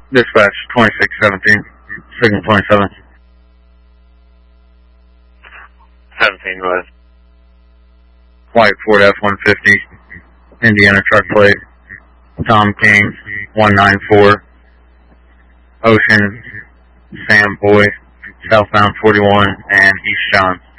Dispatch 2617, signal 27. 17 was. White Ford F-150, Indiana truck plate, Tom King, 194, Ocean, Sam Boy, southbound 41, and East John.